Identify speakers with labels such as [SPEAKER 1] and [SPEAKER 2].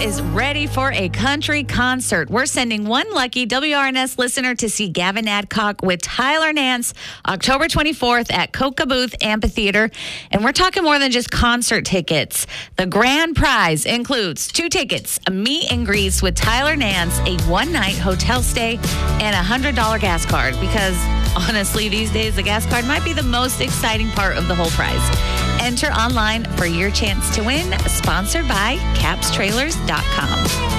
[SPEAKER 1] is ready for a country concert. We're sending one lucky WRNS listener to see Gavin Adcock with Tyler Nance October 24th at Coca Booth Amphitheater. And we're talking more than just concert tickets. The grand prize includes 2 tickets, a meet and greet with Tyler Nance, a one-night hotel stay, and a $100 gas card. Because honestly, these days, the gas card might be the most exciting part of the whole prize. Enter online for your chance to win, sponsored by CapsTrailers.com.